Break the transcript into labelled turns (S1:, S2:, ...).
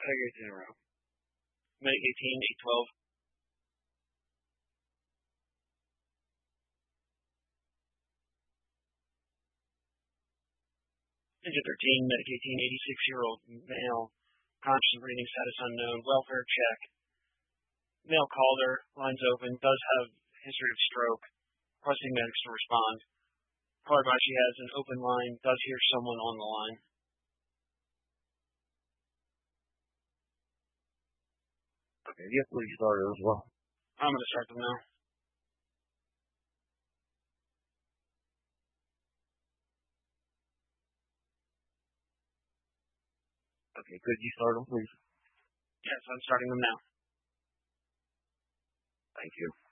S1: Tigers in a row.
S2: Medic 18, 812. Engine 13, Medic 18, 86-year-old male, conscious breathing status unknown, welfare check. Male caller, lines open, does have history of stroke, requesting medics to respond. Caller advised she has an open line, does hear someone on the line.
S1: Okay, yes, please start as well.
S2: I'm going to start them now.
S1: Okay, could you start them, please?
S2: Yes, I'm starting them now.
S1: Thank you.